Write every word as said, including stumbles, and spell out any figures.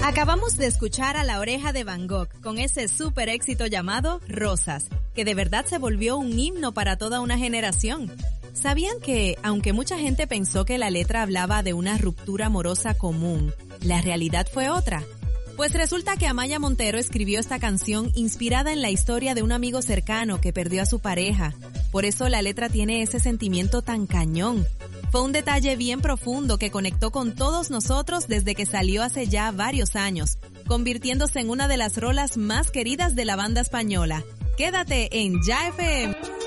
Acabamos de escuchar a La Oreja de Van Gogh con ese súper éxito llamado Rosas, que de verdad se volvió un himno para toda una generación. ¿Sabían que, aunque mucha gente pensó que la letra hablaba de una ruptura amorosa común, la realidad fue otra? Pues resulta que Amaya Montero escribió esta canción inspirada en la historia de un amigo cercano que perdió a su pareja. Por eso la letra tiene ese sentimiento tan cañón. Fue un detalle bien profundo que conectó con todos nosotros desde que salió hace ya varios años, convirtiéndose en una de las rolas más queridas de la banda española. Quédate en Ya F M.